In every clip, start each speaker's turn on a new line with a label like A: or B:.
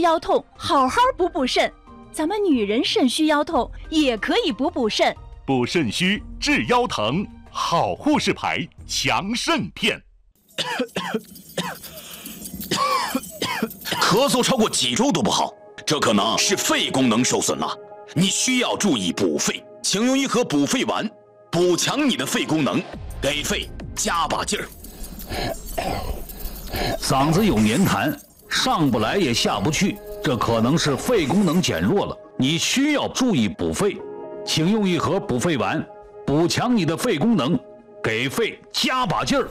A: 虚腰痛，好好补补肾。咱们女人肾虚腰痛也可以补补肾，
B: 补肾虚治腰疼，好护士牌强肾片。
C: 咳嗽超过几周都不好，这可能是肺功能受损了，你需要注意补肺，请用一盒补肺丸，补强你的肺功能，给肺加把劲儿。
D: 嗓子有黏痰，上不来也下不去，这可能是肺功能减弱了，你需要注意补肺，请用一盒补肺丸，补强你的肺功能，给肺加把劲儿。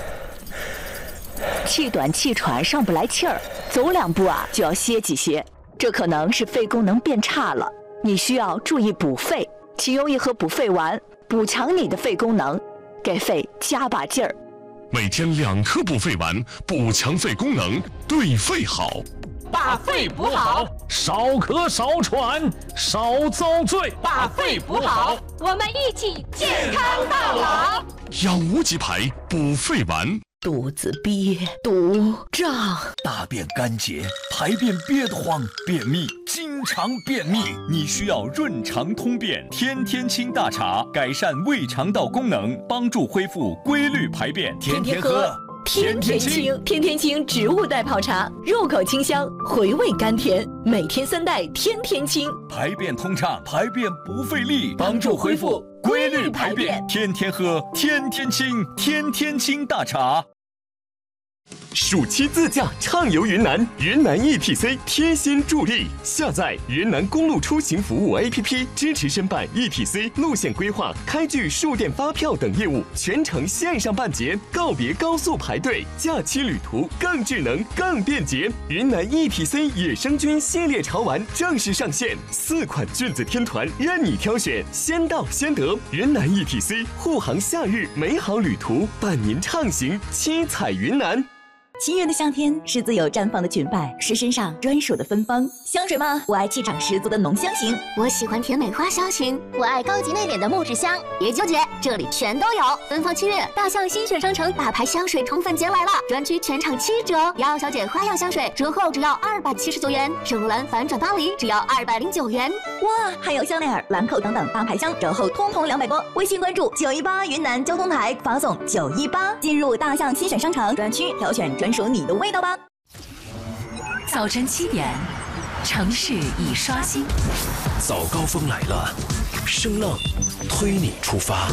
A: 气短气喘上不来气儿，走2步就要歇几歇，这可能是肺功能变差了，你需要注意补肺，请用一盒补肺丸，补强你的肺功能，给肺加把劲儿。
E: 每天2颗补肺丸，补强肺功能，对肺好。
F: 把肺补好，
D: 少咳少喘少遭罪。
F: 把肺补好，我们一起健康到老。
E: 养无极牌补肺丸。
A: 肚子憋、肚胀，
G: 大便干结，排便憋得慌，便秘，经常便秘，你需要润肠通便天天清大茶，改善胃肠道功能，帮助恢复规律排便。天天喝，
A: 天天清。天天清植物代泡茶，入口清香，回味甘甜，每天3袋，天天清，
G: 排便通畅，排便不费力，帮助恢复规律排便。天天喝，天天清，天天清大茶。
H: 暑期自驾畅游云南，云南 ETC 贴心助力，下载云南公路出行服务 APP， 支持申办 ETC 路线规划、开具数电发票等业务，全程线上办结，告别高速排队，假期旅途更智能、更便捷。云南 ETC 野生菌系列潮玩正式上线，4款菌子天团任你挑选，先到先得。云南 ETC 护航夏日美好旅途，伴您畅行七彩云南。
I: 7月的夏天是自由绽放的裙摆，是身上专属的芬芳。香水吗？我爱气场十足的浓香型。
J: 我喜欢甜美花香型。我爱高级内敛的木质香。别纠结，这里全都有。芬芳7月，大象新选商城大牌香水宠粉节来了，专区全场7折。瑶小姐花样香水折后只要279元，圣罗兰反转巴黎只要209元。
I: 哇，还有香奈儿、兰蔻等等大牌香折后通通200多。微信关注918云南交通台，发送918进入大象新选商城专区，挑选专属你的味道吧。
K: 早晨7点，城市已刷新。
L: 早高峰来了，声浪推你出发。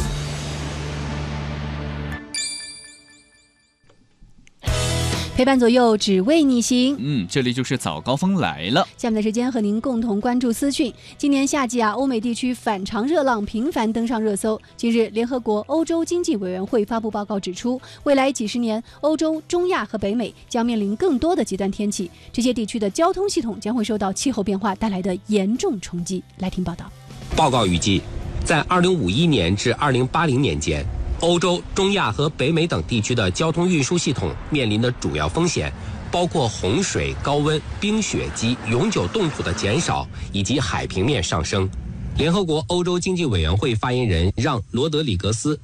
M: 陪伴左右，只为你行。
N: 这里就是早高峰来了。
M: 下面的时间和您共同关注资讯。今年夏季欧美地区反常热浪频繁登上热搜。近日，联合国欧洲经济委员会发布报告指出，未来几十年，欧洲、中亚和北美将面临更多的极端天气，这些地区的交通系统将会受到气候变化带来的严重冲击。来听报道。
O: 报告预计，在2051年至2080年间，欧洲、中亚和北美等地区的交通运输系统面临的主要风险，包括洪水、高温、冰雪及永久冻土的减少，以及海平面上升。联合国欧洲经济委员会发言人让·罗德里格斯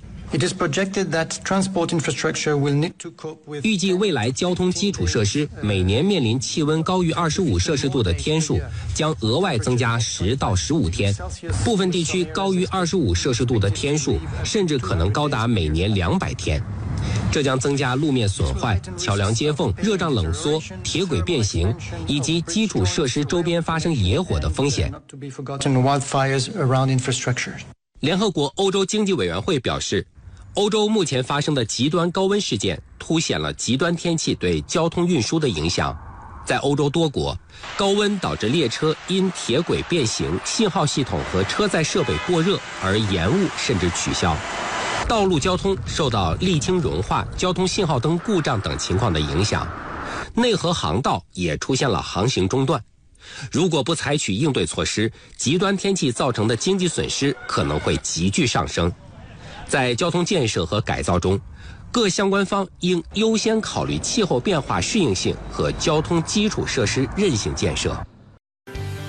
O: 预计未来交通基础设施每年面临气温高于25摄氏度的天数将额外增加10到15天，部分地区高于25摄氏度的天数甚至可能高达每年200天。这将增加路面损坏、桥梁接缝、热胀冷缩、铁轨变形以及基础设施周边发生野火的风险。联合国欧洲经济委员会表示，欧洲目前发生的极端高温事件凸显了极端天气对交通运输的影响。在欧洲多国，高温导致列车因铁轨变形、信号系统和车载设备过热而延误甚至取消。道路交通受到沥青融化、交通信号灯故障等情况的影响，内河航道也出现了航行中断。如果不采取应对措施，极端天气造成的经济损失可能会急剧上升。在交通建设和改造中，各相关方应优先考虑气候变化适应性和交通基础设施韧性建设。